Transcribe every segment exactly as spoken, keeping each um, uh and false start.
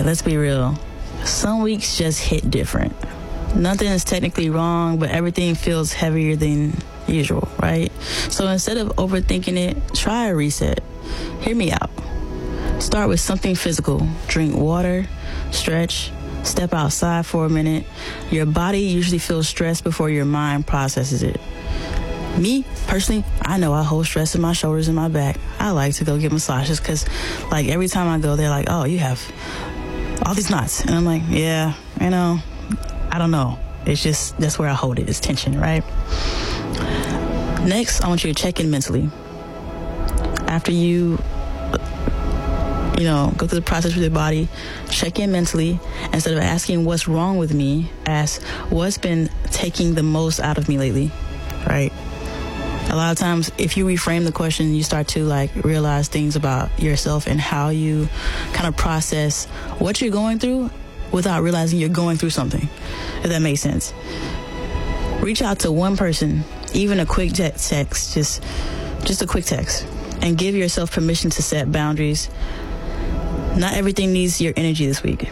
Like, let's be real. Some weeks just hit different. Nothing is technically wrong, but everything feels heavier than usual, right? So instead of overthinking it, try a reset. Hear me out. Start with something physical. Drink water, stretch, step outside for a minute. Your body usually feels stressed before your mind processes it. Me, personally, I know I hold stress in my shoulders and my back. I like to go get massages because, like, every time I go, they're like, oh, you have all these knots. And I'm like, yeah, you know, I don't know. It's just, that's where I hold it. It's tension, right? Next, I want you to check in mentally. After you, you know, go through the process with your body, check in mentally. Instead of asking what's wrong with me, ask what's been taking the most out of me lately, right? A lot of times, if you reframe the question, you start to like realize things about yourself and how you kind of process what you're going through without realizing you're going through something, if that makes sense. Reach out to one person, even a quick text, just, just a quick text, and give yourself permission to set boundaries. Not everything needs your energy this week.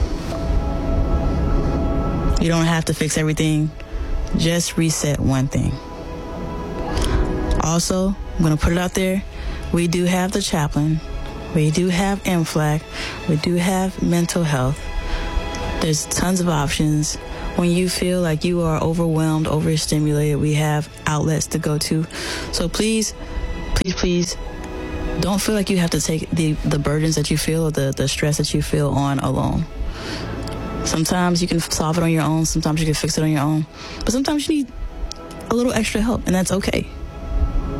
You don't have to fix everything. Just reset one thing. Also, I'm going to put it out there. We do have the chaplain. We do have M FLAG. We do have mental health. There's tons of options. When you feel like you are overwhelmed, overstimulated, we have outlets to go to. So please, please, please, don't feel like you have to take the, the burdens that you feel or the, the stress that you feel on alone. Sometimes you can solve it on your own. Sometimes you can fix it on your own. But sometimes you need a little extra help, and that's okay.